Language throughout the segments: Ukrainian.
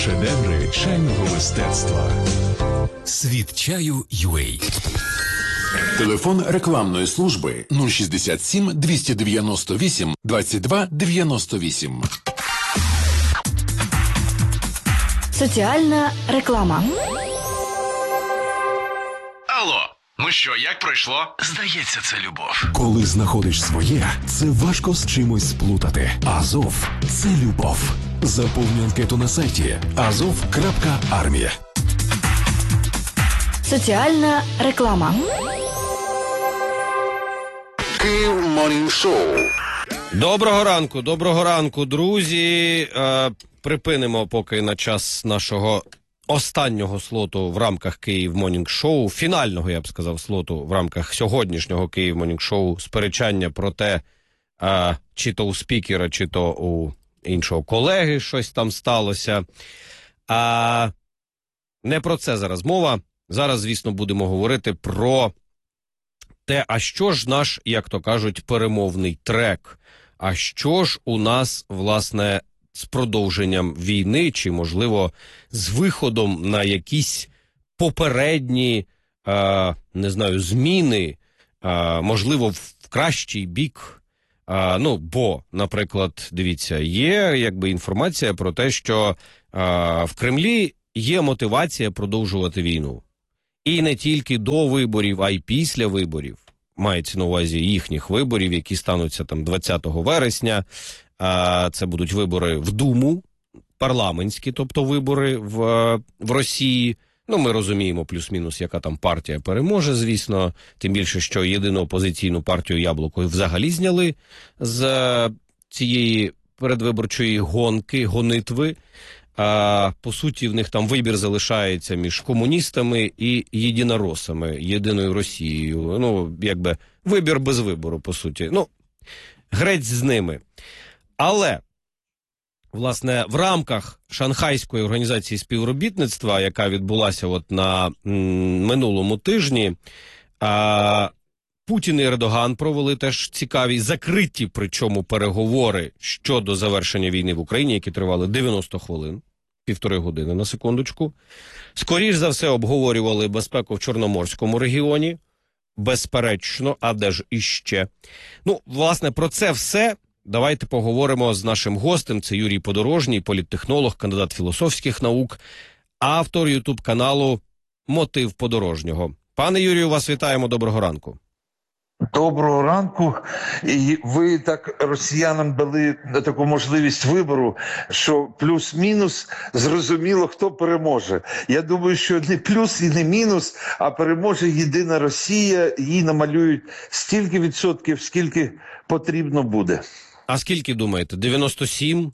Шедеври чайного мистецтва. Світ чаю UA. Телефон рекламної служби 067 298 22 98. Соціальна реклама. Алло, ну що, як пройшло? Здається, це любов. Коли знаходиш своє, це важко з чимось сплутати. Азов – це любов. Заповни анкету на сайті azov.armia. Соціальна реклама. Київ Морнінг Шоу. Доброго ранку, друзі. Припинимо поки на час нашого останнього слоту в рамках Київ Морнінг Шоу, фінального, я б сказав, слоту в рамках сьогоднішнього Київ Морнінг Шоу, сперечання про те, чи то у спікера, чи то у іншого колеги щось там сталося. Не про це зараз мова. Зараз, звісно, будемо говорити про те, а що ж наш, як то кажуть, перемовний трек? А що ж у нас, власне, з продовженням війни, чи, можливо, з виходом на якісь попередні, не знаю, зміни, можливо, в кращий бік? Бо, наприклад, дивіться, є якби інформація про те, що в Кремлі є мотивація продовжувати війну. І не тільки до виборів, а й після виборів. Мається на увазі їхніх виборів, які стануться там 20 вересня. Це будуть вибори в Думу, парламентські, тобто вибори в Росії. Ми розуміємо плюс-мінус, яка там партія переможе, звісно. Тим більше, що єдину опозиційну партію «Яблуко» взагалі зняли з цієї передвиборчої гонитви. По суті, в них там вибір залишається між комуністами і єдиноросами, єдиною Росією. Якби вибір без вибору, по суті. Грець з ними. Але, власне, в рамках Шанхайської організації співробітництва, яка відбулася на минулому тижні, Путін і Ердоган провели теж цікаві, закриті, причому, переговори щодо завершення війни в Україні, які тривали 90 хвилин, півтори години, на секундочку. Скоріш за все обговорювали безпеку в Чорноморському регіоні, безперечно, а де ж іще. Власне, про це все давайте поговоримо з нашим гостем. Це Юрій Подорожній, політтехнолог, кандидат філософських наук, автор ютуб-каналу «Мотив Подорожнього». Пане Юрію, вас вітаємо, доброго ранку. Доброго ранку. І ви так росіянам дали таку можливість вибору, що плюс-мінус зрозуміло, хто переможе. Я думаю, що не плюс і не мінус, а переможе єдина Росія. Їй намалюють стільки відсотків, скільки потрібно буде. А скільки думаєте? 97?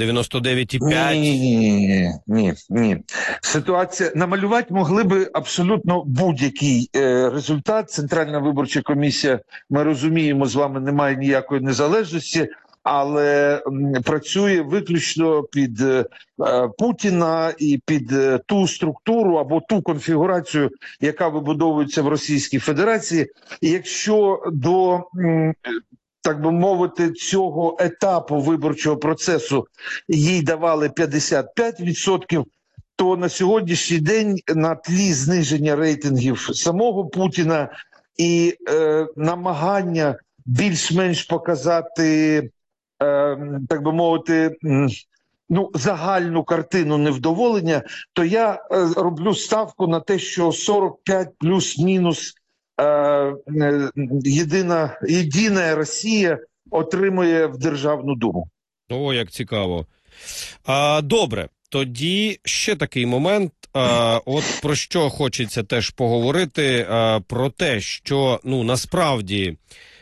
99,5? Ні. Ситуація намалювати могли би абсолютно будь-який результат. Центральна виборча комісія, ми розуміємо, з вами немає ніякої незалежності, але працює виключно під Путіна і під ту структуру або ту конфігурацію, яка вибудовується в Російській Федерації. І якщо до, так би мовити, цього етапу виборчого процесу їй давали 55%, то на сьогоднішній день на тлі зниження рейтингів самого Путіна і намагання більш-менш показати, так би мовити, загальну картину невдоволення, то я роблю ставку на те, що 45 плюс-мінус єдина Росія отримує в Державну Думу. О, як цікаво. Добре, тоді ще такий момент, от про що хочеться теж поговорити, про те, що, насправді,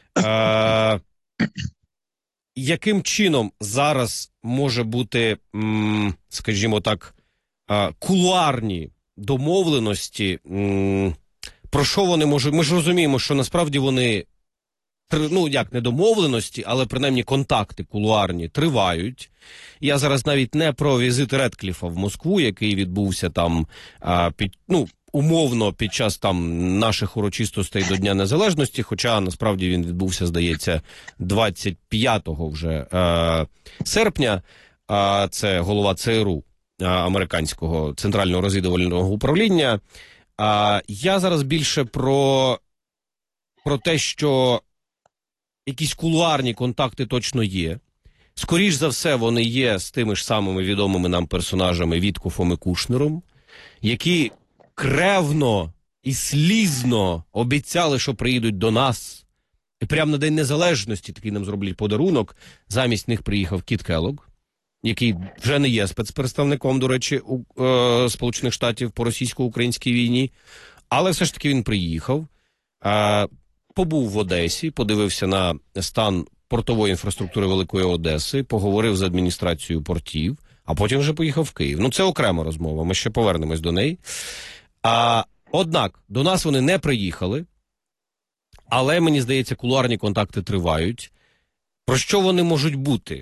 яким чином зараз може бути, скажімо так, кулуарні домовленості, про що вони можуть... Ми ж розуміємо, що насправді вони, не домовленості, але принаймні контакти кулуарні тривають. Я зараз навіть не про візит Редкліфа в Москву, який відбувся там умовно під час наших урочистостей до Дня Незалежності, хоча насправді він відбувся, здається, 25 вже серпня, це голова ЦРУ американського центрального розвідувального управління. Я зараз більше про те, що якісь кулуарні контакти точно є. Скоріш за все, вони є з тими ж самими відомими нам персонажами Віткофом і Кушнером, які кревно і слізно обіцяли, що приїдуть до нас. І прямо на День Незалежності такий нам зроблять подарунок. Замість них приїхав Кіт Келлог, який вже не є спецпредставником, до речі, у Сполучених Штатів по російсько-українській війні. Але все ж таки він приїхав, побув в Одесі, подивився на стан портової інфраструктури Великої Одеси, поговорив з адміністрацією портів, а потім вже поїхав в Київ. Ну, це окрема розмова, ми ще повернемось до неї. Однак, до нас вони не приїхали, але, мені здається, кулуарні контакти тривають. Про що вони можуть бути?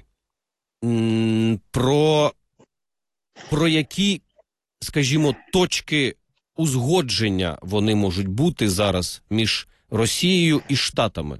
Про які, скажімо, точки узгодження вони можуть бути зараз між Росією і Штатами?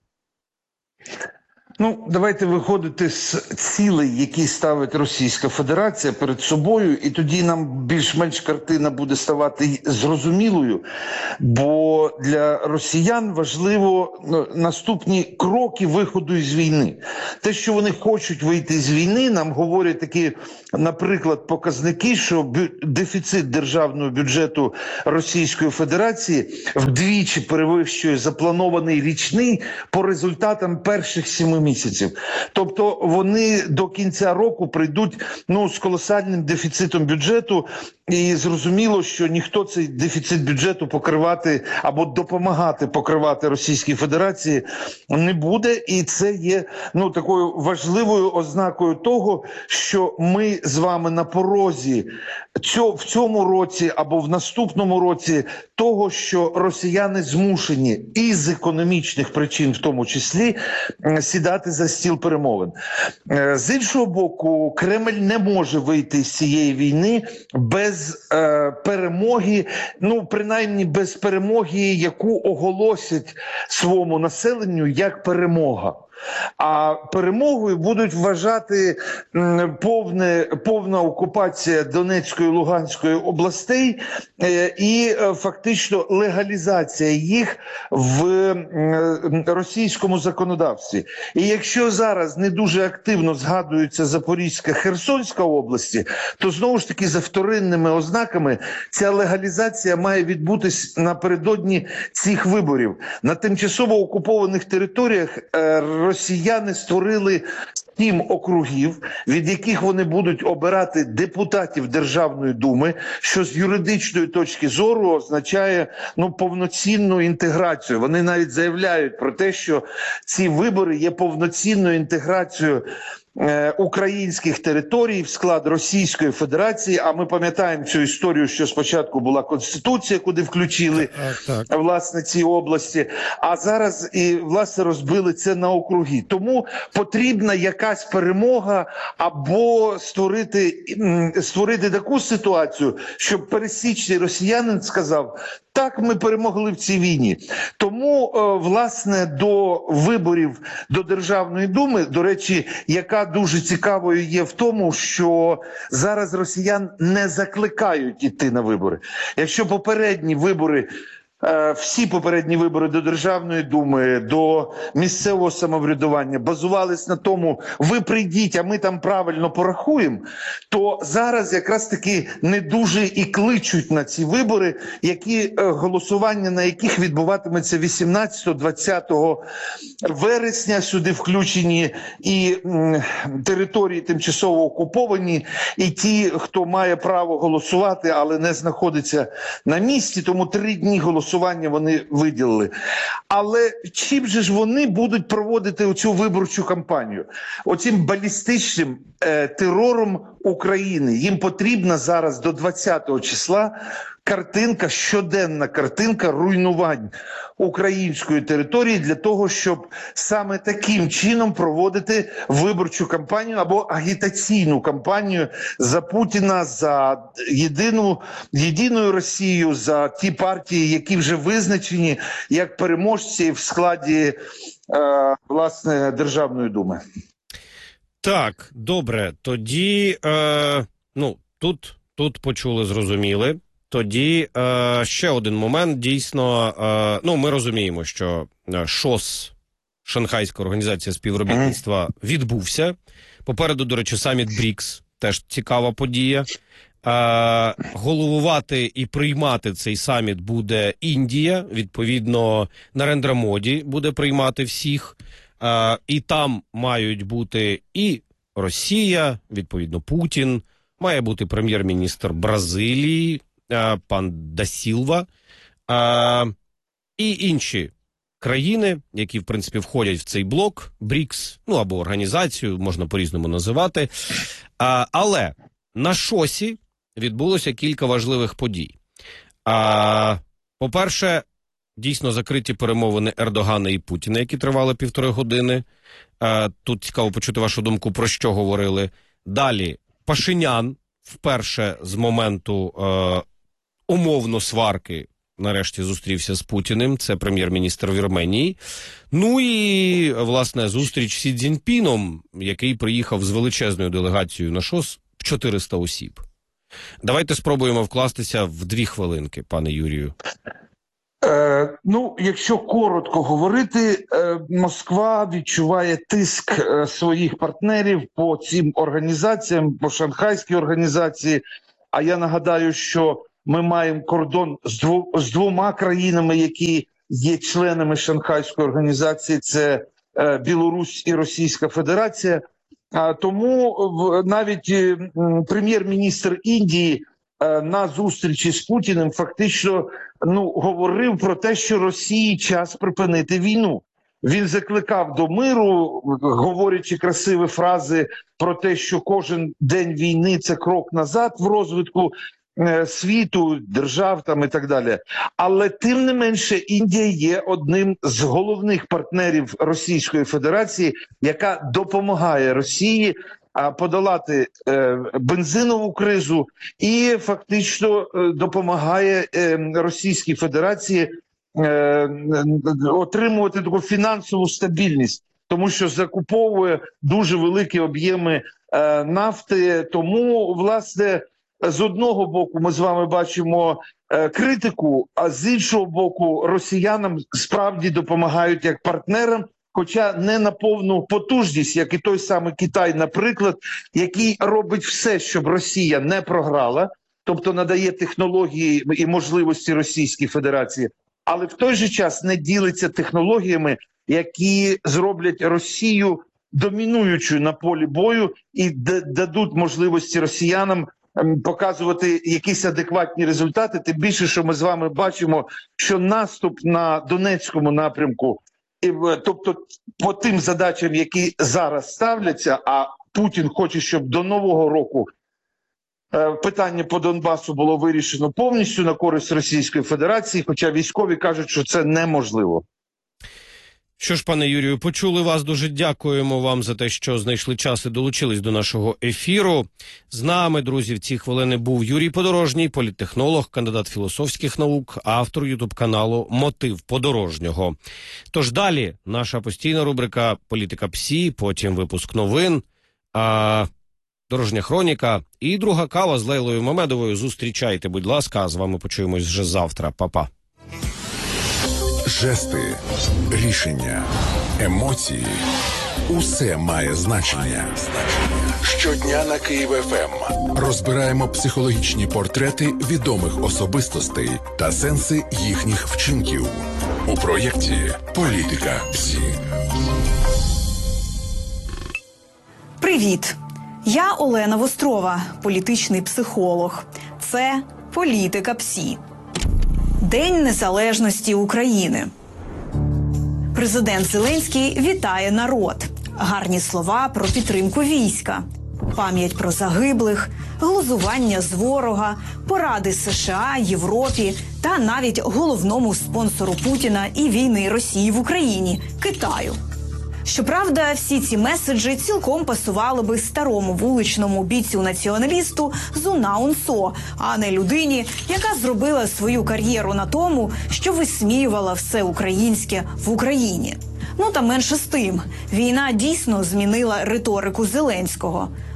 Ну, давайте виходити з цілей, які ставить Російська Федерація перед собою, і тоді нам більш-менш картина буде ставати зрозумілою, бо для росіян важливо наступні кроки виходу із війни. Те, що вони хочуть вийти з війни, нам говорять такі, наприклад, показники, що дефіцит державного бюджету Російської Федерації вдвічі перевищує запланований річний по результатам перших 7 місяців. Тобто вони до кінця року прийдуть з колосальним дефіцитом бюджету, і зрозуміло, що ніхто цей дефіцит бюджету покривати або допомагати покривати Російській Федерації не буде. І це є такою важливою ознакою того, що ми з вами на порозі в цьому році або в наступному році того, що росіяни змушені із економічних причин, в тому числі, сідати за стіл перемовин. З іншого боку, Кремль не може вийти з цієї війни без перемоги, принаймні без перемоги, яку оголосять своєму населенню як перемога. А перемогою будуть вважати повна окупація Донецької і Луганської областей і фактично легалізація їх в російському законодавстві. І якщо зараз не дуже активно згадується Запорізька, Херсонська області, то знову ж таки за вторинними ознаками ця легалізація має відбутись напередодні цих виборів. На тимчасово окупованих територіях росіяни створили 7 округів, від яких вони будуть обирати депутатів Державної думи, що з юридичної точки зору означає повноцінну інтеграцію. Вони навіть заявляють про те, що ці вибори є повноцінною інтеграцією українських територій в склад Російської Федерації. А ми пам'ятаємо цю історію, що спочатку була Конституція, куди включили власне ці області, а зараз і власне розбили це на округи. Тому потрібна якась перемога або створити таку ситуацію, щоб пересічний росіянин сказав: так, ми перемогли в цій війні. Тому, власне, до виборів до Державної думи, до речі, яка дуже цікавою є в тому, що зараз росіян не закликають іти на вибори. Якщо попередні вибори, всі попередні вибори до Державної думи, до місцевого самоврядування базувались на тому: ви прийдіть, а ми там правильно порахуємо, то зараз якраз таки не дуже і кличуть на ці вибори, голосування на яких відбуватиметься 18-20 вересня. Сюди включені і території тимчасово окуповані, і ті, хто має право голосувати, але не знаходиться на місці, тому 3 дні голосування вони виділили. Але чим же ж вони будуть проводити оцю виборчу кампанію? Оцим балістичним терором України. Їм потрібна зараз до 20-го числа щоденна картинка руйнувань української території для того, щоб саме таким чином проводити виборчу кампанію або агітаційну кампанію за Путіна, за єдину Росію, за ті партії, які вже визначені як переможці в складі власне Державної думи. Так, добре. Тоді тут почули, зрозуміли. Тоді ще один момент. Дійсно, ми розуміємо, що ШОС, Шанхайська організація співробітництва, відбувся. Попереду, до речі, саміт БРІКС, теж цікава подія. Головувати і приймати цей саміт буде Індія, відповідно, Нарендра Моді буде приймати всіх. І там мають бути і Росія, відповідно, Путін, має бути прем'єр-міністр Бразилії, пан Да Сілва, і інші країни, які, в принципі, входять в цей блок, БРІКС, або організацію, можна по-різному називати. Але на ШОСі відбулося кілька важливих подій. По-перше, дійсно закриті перемовини Ердогана і Путіна, які тривали 1,5 години. Тут цікаво почути вашу думку, про що говорили. Далі, Пашинян вперше з моменту умовно сварки нарешті зустрівся з Путіним, це прем'єр-міністр Вірменії. Ну і, власне, зустріч з Сі Цзіньпіном, який приїхав з величезною делегацією на ШОС в 400 осіб. Давайте спробуємо вкластися в 2 хвилинки, пане Юрію. Якщо коротко говорити, Москва відчуває тиск своїх партнерів по цим організаціям, по Шанхайській організації. А я нагадаю, що ми маємо кордон з 2 країнами, які є членами Шанхайської організації, це Білорусь і Російська Федерація. Тому навіть прем'єр-міністр Індії на зустрічі з Путіним фактично говорив про те, що Росії час припинити війну. Він закликав до миру, говорячи красиві фрази про те, що кожен день війни – це крок назад в розвитку світу, держав і так далі. Але тим не менше Індія є одним з головних партнерів Російської Федерації, яка допомагає Росії подолати бензинову кризу і фактично допомагає Російській Федерації отримувати таку фінансову стабільність, тому що закуповує дуже великі об'єми нафти. Тому, власне, з одного боку ми з вами бачимо критику, а з іншого боку росіянам справді допомагають як партнерам, хоча не на повну потужність, як і той самий Китай, наприклад, який робить все, щоб Росія не програла, тобто надає технології і можливості Російській Федерації, але в той же час не ділиться технологіями, які зроблять Росію домінуючою на полі бою і дадуть можливості росіянам показувати якісь адекватні результати, тим більше, що ми з вами бачимо, що наступ на Донецькому напрямку, тобто по тим задачам, які зараз ставляться, а Путін хоче, щоб до Нового року питання по Донбасу було вирішено повністю на користь Російської Федерації, хоча військові кажуть, що це неможливо. Що ж, пане Юрію, почули вас, дуже дякуємо вам за те, що знайшли час і долучились до нашого ефіру. З нами, друзі, в ці хвилини був Юрій Подорожній, політтехнолог, кандидат філософських наук, автор ютуб-каналу «Мотив Подорожнього». Тож далі наша постійна рубрика «Політика ПСІ», потім випуск новин, дорожня хроніка і друга кава з Лейлою Мамедовою. Зустрічайте, будь ласка, а з вами почуємось вже завтра. Па-па. Жести, рішення, емоції – усе має значення. Щодня на Київ ФМ розбираємо психологічні портрети відомих особистостей та сенси їхніх вчинків у проєкті «Політика ПСІ». Привіт! Я Олена Вострова, політичний психолог. Це «Політика ПСІ». День Незалежності України. Президент Зеленський вітає народ. Гарні слова про підтримку війська. Пам'ять про загиблих, глузування з ворога, поради США, Європі та навіть головному спонсору Путіна і війни Росії в Україні – Китаю. Щоправда, всі ці меседжі цілком пасували би старому вуличному бійцю-націоналісту Зу Наун Со, а не людині, яка зробила свою кар'єру на тому, що висміювала все українське в Україні. Та менше з тим, війна дійсно змінила риторику Зеленського.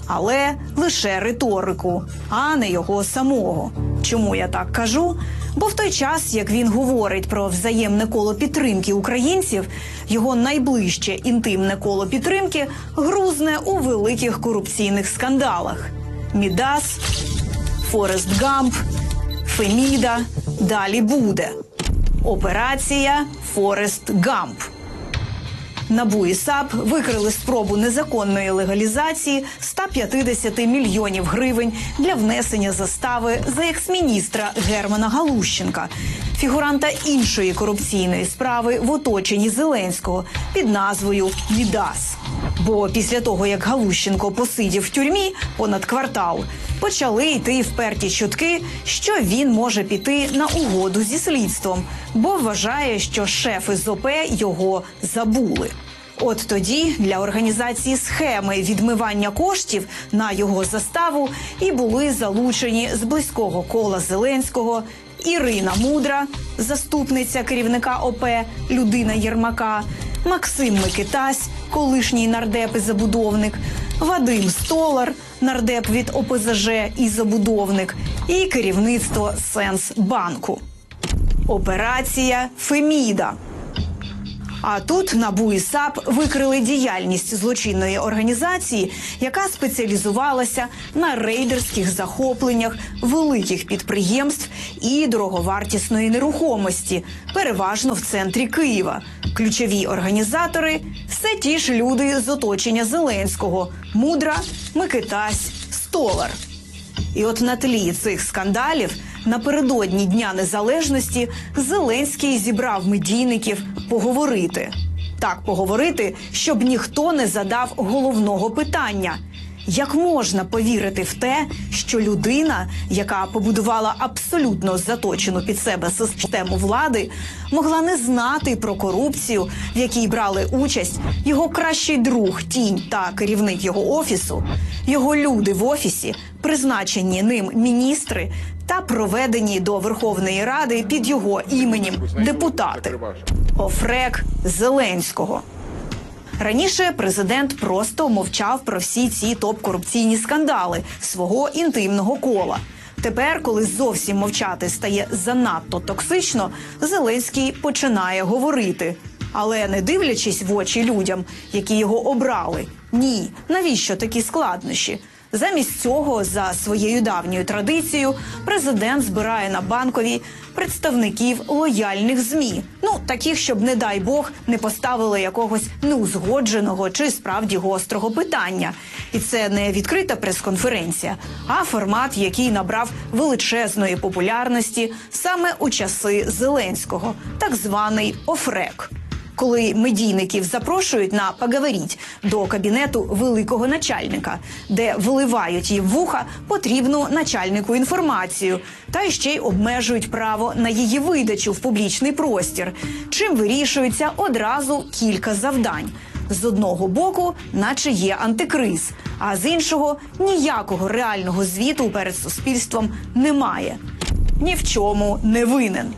але лише риторику, а не його самого. Чому я так кажу? Бо в той час, як він говорить про взаємне коло підтримки українців, його найближче інтимне коло підтримки грузне у великих корупційних скандалах. Мідас, Форест Гамп, Феміда, далі буде. Операція Форест Гамп. НАБУ і САП викрили спробу незаконної легалізації 150 мільйонів гривень для внесення застави за екс-міністра Германа Галущенка, фігуранта іншої корупційної справи в оточенні Зеленського під назвою «Мідас». Бо після того, як Галущенко посидів в тюрмі понад квартал, почали йти вперті чутки, що він може піти на угоду зі слідством, бо вважає, що шефи з ОП його забули. От тоді для організації схеми відмивання коштів на його заставу і були залучені з близького кола Зеленського Ірина Мудра, заступниця керівника ОП, людина Єрмака, Максим Микитась, колишній нардеп і забудовник, Вадим Столар, нардеп від ОПЗЖ і забудовник, і керівництво Сенсбанку. Операція «Феміда». А тут НАБУ і САП викрили діяльність злочинної організації, яка спеціалізувалася на рейдерських захопленнях великих підприємств і дороговартісної нерухомості, переважно в центрі Києва. Ключові організатори – все ті ж люди з оточення Зеленського – Мудра, Микитась, Столар. І от на тлі цих скандалів напередодні Дня Незалежності Зеленський зібрав медійників поговорити. Так поговорити, щоб ніхто не задав головного питання. Як можна повірити в те, що людина, яка побудувала абсолютно заточену під себе систему влади, могла не знати про корупцію, в якій брали участь його кращий друг, тінь та керівник його офісу, його люди в офісі, призначені ним міністри та проведені до Верховної Ради під його іменем депутати. Офрек Зеленського. Раніше президент просто мовчав про всі ці топ-корупційні скандали свого інтимного кола. Тепер, коли зовсім мовчати стає занадто токсично, Зеленський починає говорити. Але не дивлячись в очі людям, які його обрали. Ні, навіщо такі складнощі? Замість цього, за своєю давньою традицією, президент збирає на Банковій представників лояльних ЗМІ. Таких, щоб, не дай Бог, не поставили якогось неузгодженого чи справді гострого питання. І це не відкрита прес-конференція, а формат, який набрав величезної популярності саме у часи Зеленського, так званий «Офрек». Коли медійників запрошують на «поговоріть» до кабінету великого начальника, де вливають їм в вуха потрібну начальнику інформацію, та ще й обмежують право на її видачу в публічний простір, чим вирішується одразу кілька завдань. З одного боку, наче є антикриз, а з іншого – ніякого реального звіту перед суспільством немає. Ні в чому не винен.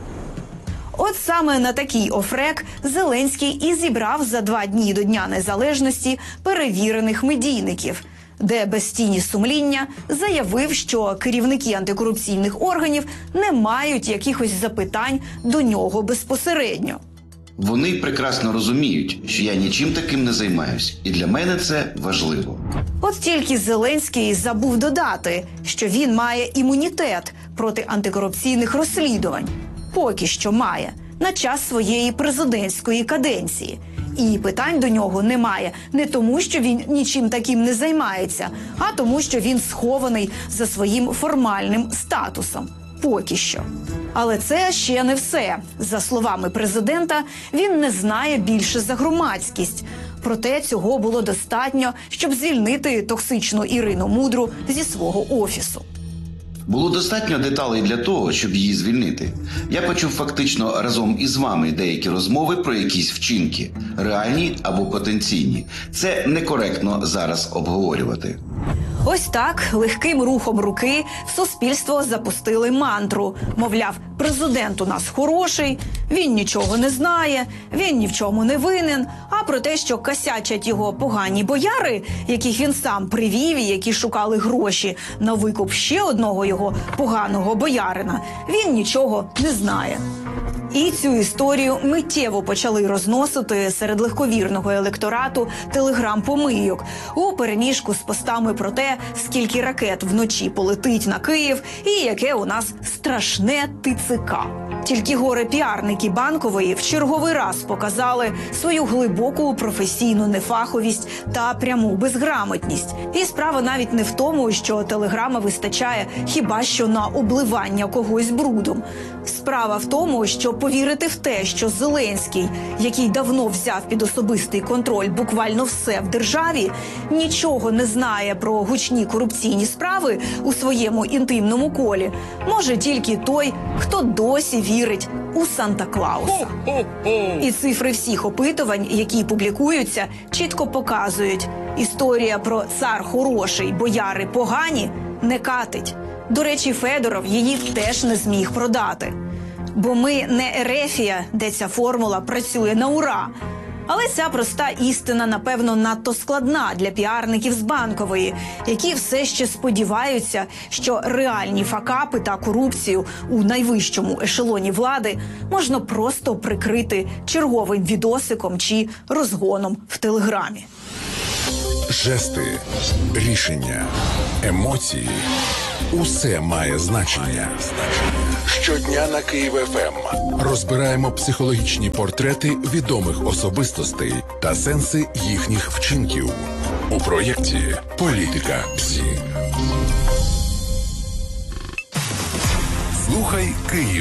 От саме на такий офрек Зеленський і зібрав за 2 дні до Дня Незалежності перевірених медійників, де без тіні сумління заявив, що керівники антикорупційних органів не мають якихось запитань до нього безпосередньо. Вони прекрасно розуміють, що я нічим таким не займаюсь, і для мене це важливо. От тільки Зеленський забув додати, що він має імунітет проти антикорупційних розслідувань. Поки що має, на час своєї президентської каденції. І питань до нього немає не тому, що він нічим таким не займається, а тому, що він схований за своїм формальним статусом. Поки що. Але це ще не все. За словами президента, він не знає більше за громадськість. Проте цього було достатньо, щоб звільнити токсичну Ірину Мудру зі свого офісу. Було достатньо деталей для того, щоб її звільнити. Я почув фактично разом із вами деякі розмови про якісь вчинки, реальні або потенційні. Це некоректно зараз обговорювати. Ось так, легким рухом руки в суспільство запустили мантру. Мовляв, президент у нас хороший, він нічого не знає, він ні в чому не винен, а про те, що косячать його погані бояри, яких він сам привів і які шукали гроші на викуп ще одного його поганого боярина, він нічого не знає. І цю історію миттєво почали розносити серед легковірного електорату телеграм-помийок у переміжку з постами про те, скільки ракет вночі полетить на Київ і яке у нас страшне ТЦК. Тільки горе-піарники Банкової в черговий раз показали свою глибоку професійну нефаховість та пряму безграмотність. І справа навіть не в тому, що телеграма вистачає хіба що на обливання когось брудом. Справа в тому, що повірити в те, що Зеленський, який давно взяв під особистий контроль буквально все в державі, нічого не знає про гучні корупційні справи у своєму інтимному колі, може тільки той, хто досі вірить у Санта-Клауса. І цифри всіх опитувань, які публікуються, чітко показують: історія про цар хороший, бояри погані не катить. До речі, Федоров її теж не зміг продати. Бо ми не Ерефія, де ця формула працює на ура. Але ця проста істина, напевно, надто складна для піарників з Банкової, які все ще сподіваються, що реальні факапи та корупцію у найвищому ешелоні влади можна просто прикрити черговим відосиком чи розгоном в Телеграмі. Жести, рішення, емоції – усе має значення. Щодня на Київ ФМ розбираємо психологічні портрети відомих особистостей та сенси їхніх вчинків у проєкті «Політика ПСІ». Слухай Київ.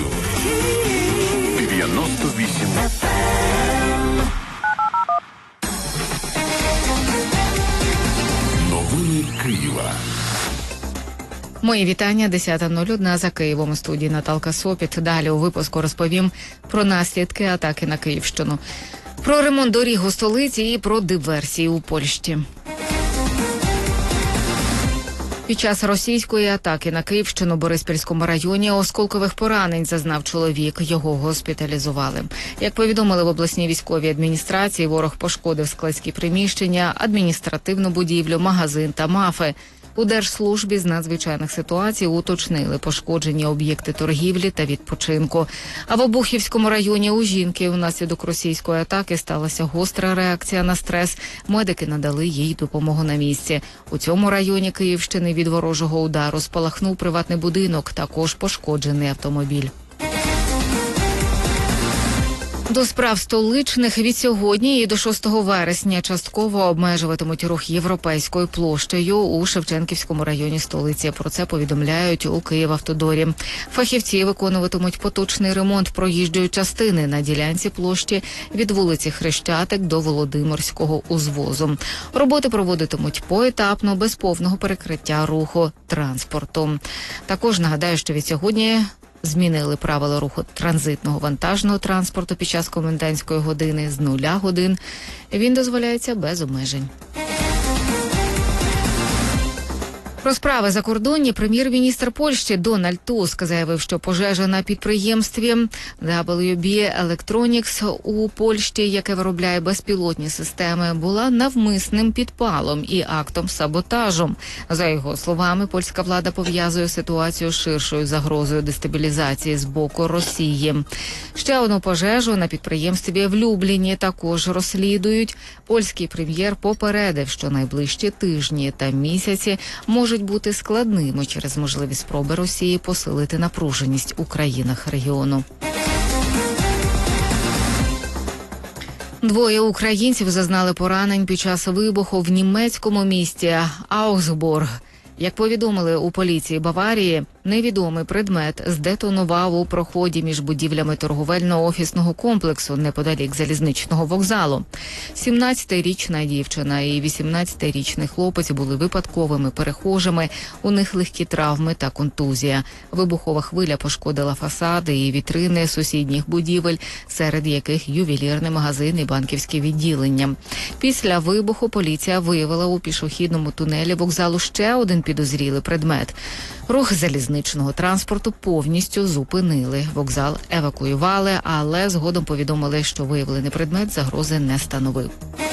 98 Новини Києва. Мої вітання, 10:01 за Києвом. У студії Наталка Сопіт. Далі у випуску розповім про наслідки атаки на Київщину, про ремонт доріг у столиці і про диверсії у Польщі. Під час російської атаки на Київщину в Бориспільському районі осколкових поранень зазнав чоловік. Його госпіталізували. Як повідомили в обласній військовій адміністрації, ворог пошкодив складські приміщення, адміністративну будівлю, магазин та МАФи. У Держслужбі з надзвичайних ситуацій уточнили пошкоджені об'єкти торгівлі та відпочинку. А в Обухівському районі у жінки внаслідок російської атаки сталася гостра реакція на стрес. Медики надали їй допомогу на місці. У цьому районі Київщини від ворожого удару спалахнув приватний будинок, також пошкоджений автомобіль. До справ столичних від сьогодні і до 6 вересня частково обмежуватимуть рух Європейською площею у Шевченківському районі столиці. Про це повідомляють у Київавтодорі. Фахівці виконуватимуть поточний ремонт проїжджої частини на ділянці площі від вулиці Хрещатик до Володимирського узвозу. Роботи проводитимуть поетапно, без повного перекриття руху транспорту. Також нагадаю, що від сьогодні змінили правила руху транзитного вантажного транспорту під час комендантської години з 0 годин. Він дозволяється без обмежень. Про справи закордонні прем'єр-міністр Польщі Дональд Туск заявив, що пожежа на підприємстві WB Electronics у Польщі, яке виробляє безпілотні системи, була навмисним підпалом і актом саботажу. За його словами, польська влада пов'язує ситуацію з ширшою загрозою дестабілізації з боку Росії. Ще одну пожежу на підприємстві в Любліні також розслідують. Польський прем'єр попередив, що найближчі тижні та місяці можуть бути складними через можливі спроби Росії посилити напруженість у країнах регіону. Двоє українців зазнали поранень під час вибуху в німецькому місті Аусбург. Як повідомили у поліції Баварії, невідомий предмет здетонував у проході між будівлями торговельно-офісного комплексу неподалік залізничного вокзалу. 17-річна дівчина і 18-річний хлопець були випадковими перехожими, у них легкі травми та контузія. Вибухова хвиля пошкодила фасади і вітрини сусідніх будівель, серед яких ювелірний магазин і банківське відділення. Після вибуху поліція виявила у пішохідному тунелі вокзалу ще один підозрілий предмет. Рух залізниці залізничного транспорту повністю зупинили. Вокзал евакуювали, але згодом повідомили, що виявлений предмет загрози не становив.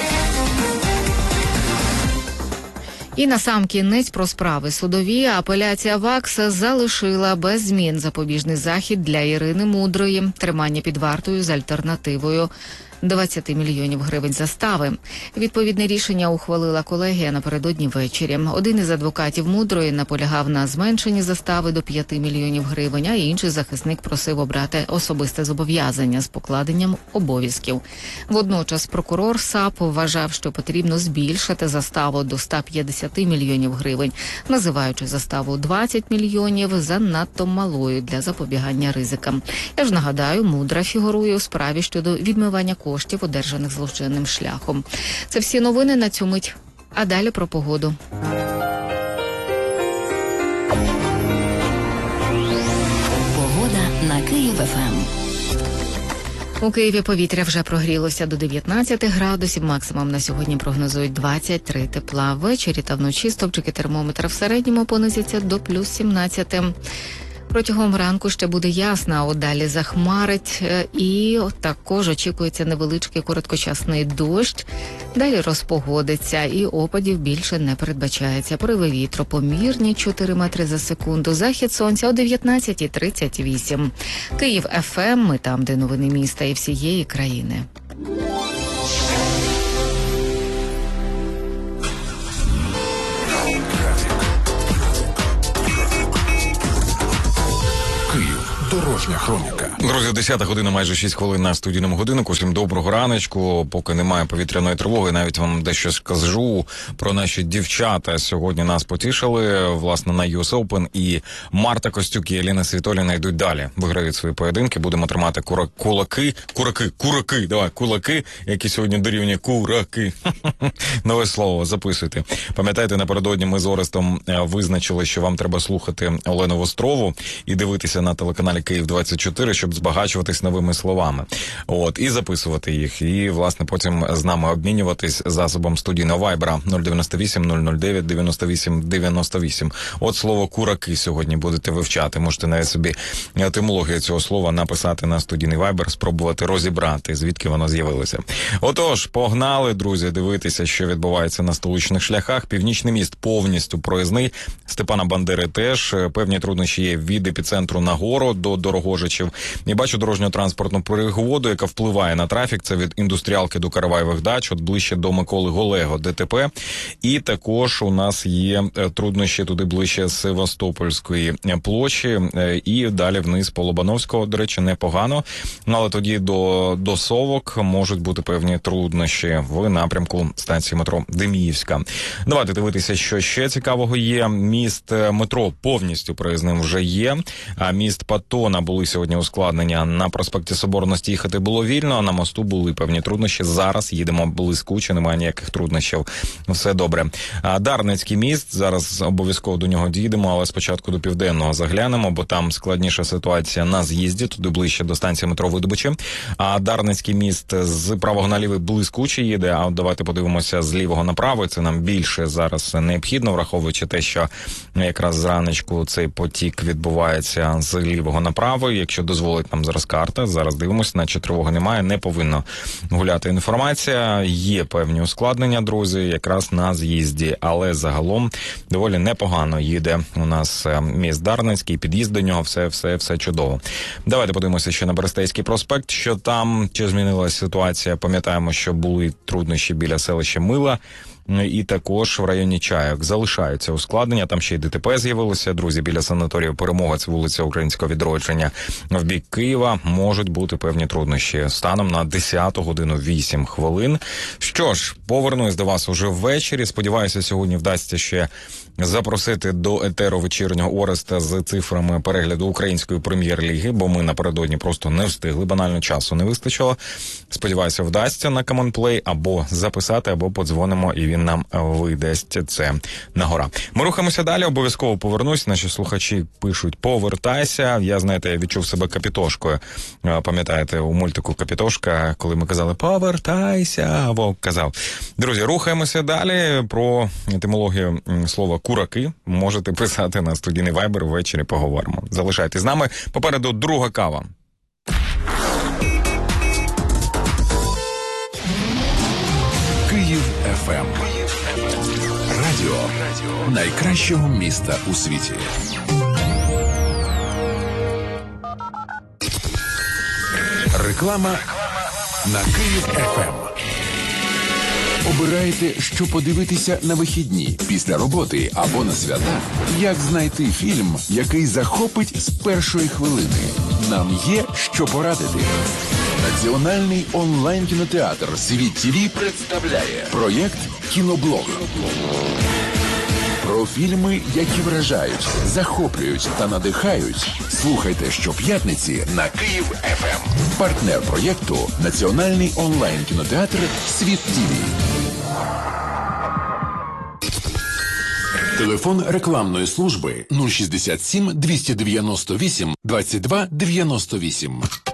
І насамкінець про справи судові. Апеляція ВАКС залишила без змін запобіжний захід для Ірини Мудрої – тримання під вартою з альтернативою 20 мільйонів гривень застави. Відповідне рішення ухвалила колегія напередодні ввечері. Один із адвокатів Мудрої наполягав на зменшенні застави до 5 мільйонів гривень, а інший захисник просив обрати особисте зобов'язання з покладенням обов'язків. Водночас прокурор САП вважав, що потрібно збільшити заставу до 150 мільйонів гривень, називаючи заставу 20 мільйонів занадто малою для запобігання ризикам. Я ж нагадаю, Мудра фігурує у справі щодо відмивання коштів, одержаних злочинним шляхом. Це всі новини на цю мить. А далі про погоду. Погода на Київ-ФМ. У Києві повітря вже прогрілося до 19 градусів. Максимум на сьогодні прогнозують 23 тепла. Ввечері та вночі стовпчики термометра в середньому понизяться до плюс 17. Протягом ранку ще буде ясно, а от далі захмарить, і також очікується невеличкий короткочасний дощ. Далі розпогодиться, і опадів більше не передбачається. Пориви вітру помірні 4 метри за секунду. Захід сонця о 19:38. Київ ФМ, ми там, де новини міста і всієї країни. Дорожня хроніка. Друзі, 10 година, майже 6 хвилин на студійному годиннику. Всім доброго раночку. Поки немає повітряної тривоги, навіть вам дещо скажу про наші дівчата. Сьогодні нас потішили, власне, на US Open. І Марта Костюк і Еліна Світоліна йдуть далі. Виграють свої поєдинки. Будемо тримати кулаки, які сьогодні дорівнює кураки. Нове слово, записуйте. Пам'ятаєте, напередодні ми з Орестом визначили, що вам треба слухати Олену Вострову і дивитися на телеканалі Київ-24, щоб збагачуватись новими словами. І записувати їх. І, власне, потім з нами обмінюватись засобом студійного вайбера 098 009 98 98. От слово «кураки» сьогодні будете вивчати. Можете навіть собі етимологію цього слова написати на студійний вайбер, спробувати розібрати, звідки воно з'явилося. Отож, погнали, друзі, дивитися, що відбувається на столичних шляхах. Північний міст повністю проїзний. Степана Бандери теж. Певні труднощі є від епіцентру на гору до Дорогожичів. І бачу дорожньо-транспортну пригоду, яка впливає на трафік. Це від Індустріалки до Караваєвих дач, от ближче до Миколи Голего, ДТП. І також у нас є труднощі туди ближче з Севастопольської площі і далі вниз по Лобановського. До речі, непогано. Але тоді до Совок можуть бути певні труднощі в напрямку станції метро Деміївська. Давайте дивитися, що ще цікавого є. Міст метро повністю проїзним вже є. А міст Патона були сьогодні ускладнення. На проспекті Соборності їхати було вільно, а на мосту були певні труднощі. Зараз їдемо блискуче, немає ніяких труднощів. Все добре. Дарницький міст, зараз обов'язково до нього дійдемо, але спочатку до Південного заглянемо, бо там складніша ситуація на з'їзді, туди ближче до станції метро Видобичі. А Дарницький міст з правого на лівий блискуче їде, а от давайте подивимося з лівого на правий. Це нам більше зараз необхідно, враховуючи те, що якраз зранечку цей потік відбувається з лівого на правий. Якщо дозволить нам зараз карта, зараз дивимося, наче тривоги немає, не повинно гуляти інформація. Є певні ускладнення, друзі, якраз на з'їзді, але загалом доволі непогано їде у нас міст Дарницький, під'їзд до нього, все чудово. Давайте подивимося ще на Берестейський проспект, що там, чи змінилася ситуація. Пам'ятаємо, що були труднощі біля селища Мила, і також в районі Чайок залишаються ускладнення. Там ще й ДТП з'явилося. Друзі, біля санаторію Перемога, це вулиця Українського Відродження, в бік Києва можуть бути певні труднощі. Станом на 10 годину 8 хвилин. Що ж, повернусь до вас уже ввечері. Сподіваюся, сьогодні вдасться ще запросити до етеру вечірнього Ореста з цифрами перегляду української прем'єр-ліги, бо ми напередодні просто не встигли, банально часу не вистачило. Сподіваюся, вдасться на Common Play або записати, або подзвонимо, і він він нам видасть це на гора. Ми рухаємося далі, обов'язково повернусь. Наші слухачі пишуть «повертайся». Я, знаєте, я відчув себе Капітошкою. Пам'ятаєте, у мультику «Капітошка», коли ми казали «повертайся», Вовк казав. Друзі, рухаємося далі. Про етимологію слова «кураки» можете писати на студійний вайбер, ввечері поговоримо. Залишайтесь з нами. Попереду друга кава. Київ ФМ. Радіо найкращого міста у світі. Реклама на Київ ФМ. Обираєте, що подивитися на вихідні, після роботи або на свята? Як знайти фільм, який захопить з першої хвилини? Нам є що порадити. Національний онлайн-кінотеатр «Світ ТВ» представляє проєкт «Кіноблог». Про фільми, які вражають, захоплюють та надихають. Слухайте щоп'ятниці на Київ ФМ. Партнер проєкту – Національний онлайн-кінотеатр «Світ ТВ». Телефон рекламної служби 067 298 22 98.